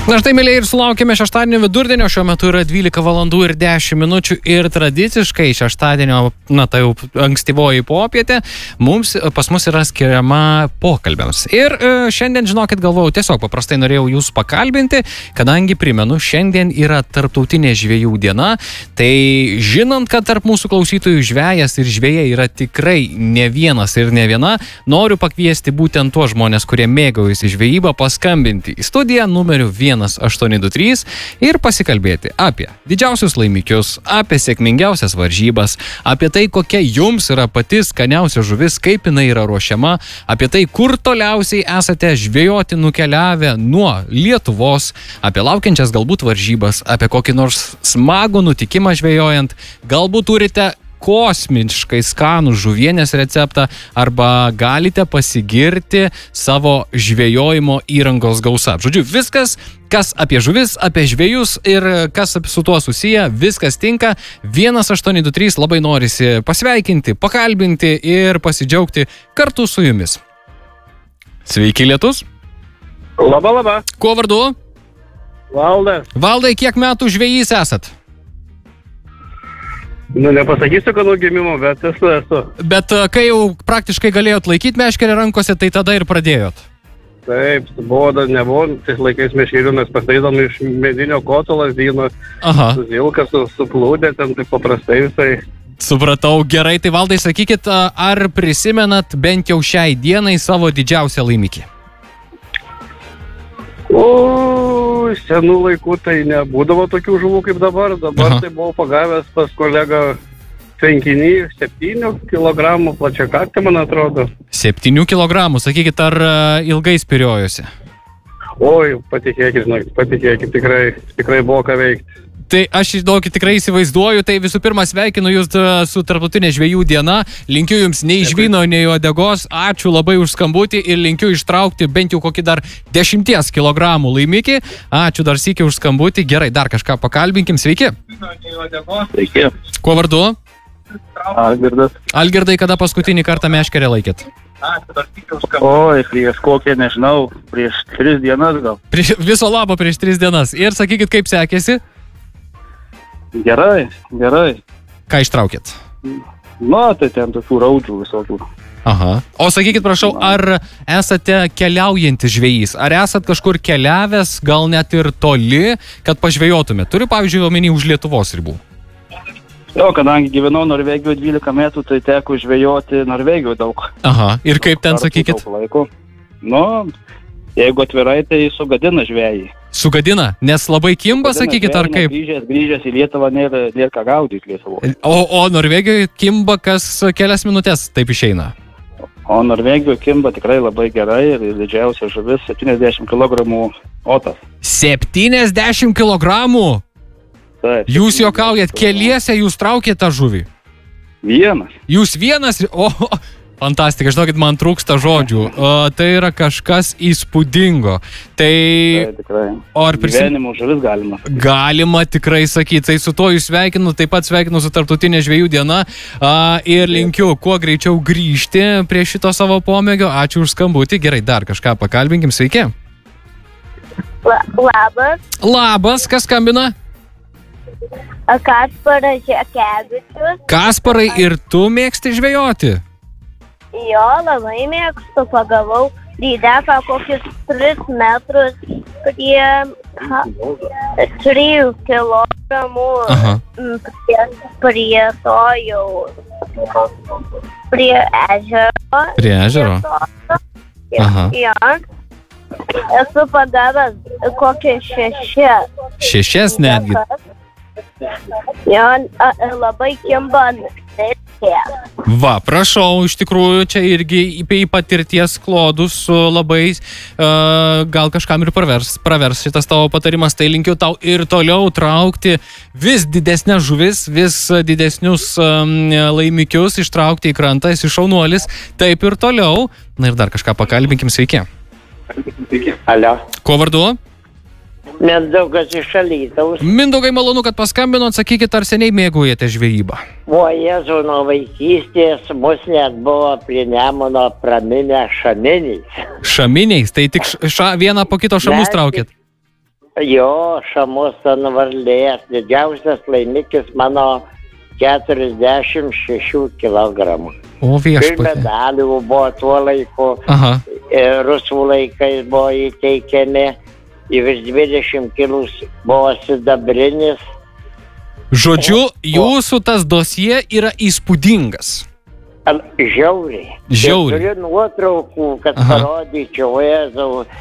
Na štai, mėlyje, ir sulaukėme šeštadienio vidurdienio, šiuo metu yra 12 valandų ir 10 minučių ir tradiciškai šeštadienio, tai jau ankstyvoji popietė, pas mus yra skiriama pokalbiams. Ir šiandien, žinokit, galvojau, tiesiog paprastai norėjau jūs pakalbinti, kadangi primenu, šiandien yra tarptautinė žvejų diena, tai žinant, kad tarp mūsų klausytojų žvejas ir žvejai yra tikrai ne vienas ir ne viena, noriu pakviesti būtent tuos žmonės, kurie mėgaujasi žvejybą, paskambinti į studiją numeriu 1823 ir pasikalbėti apie didžiausius laimikius, apie sėkmingiausias varžybas, apie tai, kokia jums yra pati skaniausia žuvis, kaip jinai yra ruošiama, apie tai, kur toliausiai esate žvejoti nukeliavę nuo Lietuvos, apie laukiančias galbūt varžybas, apie kokį nors smagų nutikimą žvejojant, galbūt turite kosmiškai skanų žuvienės receptą arba galite pasigirti savo žvejojimo įrangos gausa. Žodžiu, viskas, kas apie žuvis, apie žvejus ir kas su tuo susiję, viskas tinka. 1823 labai norisi pasveikinti, pakalbinti ir pasidžiaugti kartu su jumis. Sveiki, lietus. Labą. Kuo vardu? Valdas. Valdai, kiek metų žvejys esat? Nepasakysiu, kad nuo gimimo, bet esu. Bet kai jau praktiškai galėjot laikyti meškerę rankose, tai tada ir pradėjot? Taip, buvo, dar nebuvo, tais laikais meškerių mes pasidaidom iš medinio koto lazdyno, su zilka, su plūdė, ten taip paprastai visai. Supratau, gerai, tai Valdai, sakykit, ar prisimenat bent jau šiai dienai savo didžiausią laimikį? Senų laikų tai nebūdavo tokių žuvų kaip dabar. Dabar tai buvau pagavęs pas kolegą 7 kilogramų plačiakaktį, man atrodo. 7 kilogramų, sakykit, ar ilgai spiriojosi? Oi, patikėkit, tikrai buvo ką veikti. Tai aš, žinokit, tikrai įsivaizduoju, tai visų pirma sveikinu jūs su tarptautinė žvejų diena, linkiu jums nei žvyno, nei uodegos, ačiū labai už skambutį ir linkiu ištraukti bent jau kokį dar 10 kilogramų laimikį, ačiū dar sykį už skambutį, gerai, dar kažką pakalbinkim, sveiki. Sveiki. Kuo vardu? Algirdas. Algirdai, kada paskutinį kartą meškerę laikėt? Oi, prieš kokią, nežinau, prieš 3 dienas gal. Viso labo prieš 3 dienas. Ir sakykit, kaip sekėsi? Gerai. Ką ištraukėt? Tai ten tokių raudžių visokių. Aha. O sakykit, prašau, ar esate keliaujantis žvejys? Ar esat kažkur keliavęs, gal net ir toli, kad pažvejotumėt? Turiu, pavyzdžiui, omeny už Lietuvos ribų. Jo, kadangi gyvenau Norvegijoje 12 metų, tai teko žvejoti Norvegijoje daug. Aha. Ir kaip ten, sakykit? Jeigu atvirai, tai sugadina žvejai. Sugadina? Nes labai kimba, sakykit, ar kaip? Grįžęs į Lietuvą nėra ką gaudyti Lietuvoje. O Norvegijoje kimba kas kelias minutės, taip išeina? O Norvegijoje kimba tikrai labai gerai ir didžiausia žuvis 70 kg otas. 70 kg? Taip. Jūs juokaujat, keliese jūs traukėte tą žuvį? Vienas. Jūs vienas? Fantastika, žinokit, man trūksta žodžių. Tai yra kažkas įspūdingo. Tai tikrai. Gyvenimo žuvis galima. Galima tikrai sakyti. Tai su to jūs sveikinu, taip pat sveikinu su tarptautinė žvejų diena ir linkiu kuo greičiau grįžti prie šito savo pomėgio. Ačiū už skambutį. Gerai, dar kažką pakalbinkim. Sveiki. Labas. Labas, kas skambina? Kasparas Žekevičius. Kasparai, ir tu mėgsti žvejoti? Jo, labai mėgstu, pagavau lydeką kokius 3 metrus prie 3 kilogramų prie to jau, prie ežero. Prie ežero? Jo. Esu pagavęs kokį 6. 6 netgi? Jo, labai kimba. Va, prašau, iš tikrųjų, čia irgi į patirties klodus labai gal kažkam ir pravers šitas tavo patarimas, tai linkiu tau ir toliau traukti vis didesnės žuvis, vis didesnius laimikius, ištraukti į krantą, esi šaunuolis, taip ir toliau. Na ir dar kažką pakalbinkim, sveiki. Alio. Kuo vardu? Mindaugas iš Alytaus. Mindaugai, malonu, kad paskambinot, sakykit, ar seniai mėgaujate žvejybą? O Jėzau, nuo vaikystės mus net buvo prie Nemuno praminę šaminiais. Šaminiais? Tai tik vieną po kito šamus traukėt? Jo, šamus ant varlės. Didžiausias laimikis mano 46 kilogramų. O Ir viešpatie. medalių buvo tuo laiku. Aha. Rusų laikais buvo įteikiami. Į virš 20 kilus buvo sidabrinis. Žodžiu, jūsų tas dosie yra įspūdingas. Žiauriai. Žiauriai. Turiu nuotraukų, kad parodyčiau, Jėzau.